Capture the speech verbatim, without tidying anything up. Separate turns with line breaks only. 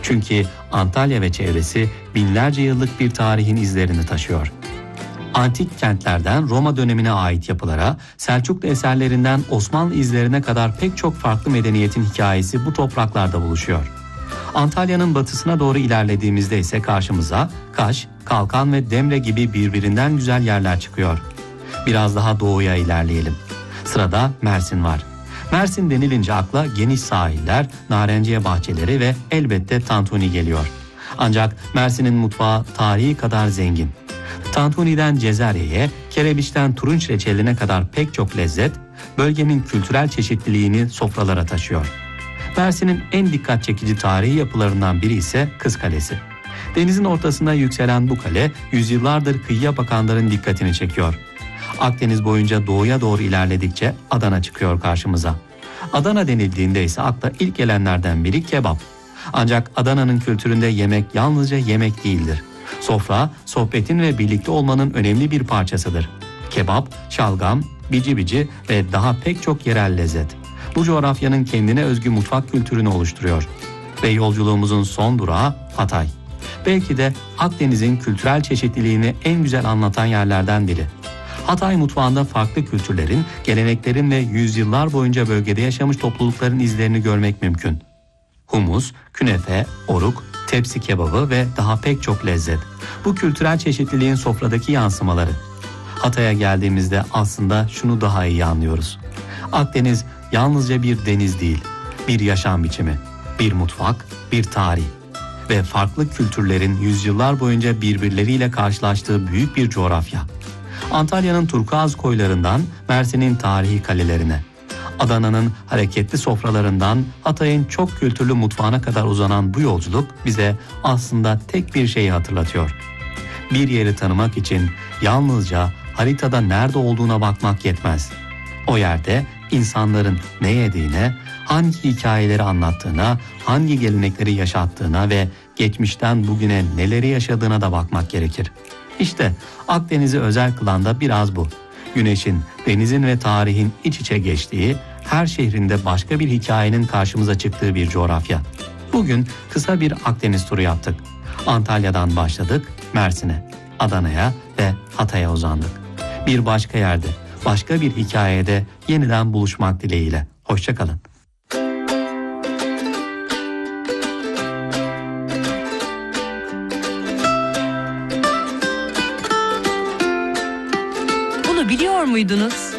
Çünkü Antalya ve çevresi binlerce yıllık bir tarihin izlerini taşıyor. Antik kentlerden Roma dönemine ait yapılara, Selçuklu eserlerinden Osmanlı izlerine kadar pek çok farklı medeniyetin hikayesi bu topraklarda buluşuyor. Antalya'nın batısına doğru ilerlediğimizde ise karşımıza Kaş, Kalkan ve Demre gibi birbirinden güzel yerler çıkıyor. Biraz daha doğuya ilerleyelim. Sırada Mersin var. Mersin denilince akla geniş sahiller, narenciye bahçeleri ve elbette tantuni geliyor. Ancak Mersin'in mutfağı tarihi kadar zengin. Tantuni'den Cezerye'ye, kerebiçten turunç reçeline kadar pek çok lezzet, bölgenin kültürel çeşitliliğini sofralara taşıyor. Mersin'in en dikkat çekici tarihi yapılarından biri ise Kız Kalesi. Denizin ortasında yükselen bu kale, yüzyıllardır kıyıya bakanların dikkatini çekiyor. Akdeniz boyunca doğuya doğru ilerledikçe Adana çıkıyor karşımıza. Adana denildiğinde ise akla ilk gelenlerden biri kebap. Ancak Adana'nın kültüründe yemek yalnızca yemek değildir. Sofra, sohbetin ve birlikte olmanın önemli bir parçasıdır. Kebap, şalgam, bici bici ve daha pek çok yerel lezzet bu coğrafyanın kendine özgü mutfak kültürünü oluşturuyor. Ve yolculuğumuzun son durağı Hatay. Belki de Akdeniz'in kültürel çeşitliliğini en güzel anlatan yerlerden biri. Hatay mutfağında farklı kültürlerin, geleneklerin ve yüzyıllar boyunca bölgede yaşamış toplulukların izlerini görmek mümkün. Humus, künefe, oruk, tepsi kebabı ve daha pek çok lezzet. Bu kültürel çeşitliliğin sofradaki yansımaları. Hatay'a geldiğimizde aslında şunu daha iyi anlıyoruz. Akdeniz yalnızca bir deniz değil, bir yaşam biçimi, bir mutfak, bir tarih ve farklı kültürlerin yüzyıllar boyunca birbirleriyle karşılaştığı büyük bir coğrafya. Antalya'nın turkuaz koylarından Mersin'in tarihi kalelerine, Adana'nın hareketli sofralarından Hatay'ın çok kültürlü mutfağına kadar uzanan bu yolculuk bize aslında tek bir şeyi hatırlatıyor. Bir yeri tanımak için yalnızca haritada nerede olduğuna bakmak yetmez. O yerde insanların ne yediğine, hangi hikayeleri anlattığına, hangi gelenekleri yaşattığına ve geçmişten bugüne neleri yaşadığına da bakmak gerekir. İşte Akdeniz'i özel kılan da biraz bu. Güneşin, denizin ve tarihin iç içe geçtiği, her şehrinde başka bir hikayenin karşımıza çıktığı bir coğrafya. Bugün kısa bir Akdeniz turu yaptık. Antalya'dan başladık, Mersin'e, Adana'ya ve Hatay'a uzandık. Bir başka yerde, başka bir hikayede yeniden buluşmak dileğiyle. Hoşça kalın.
Bunu biliyor muydunuz?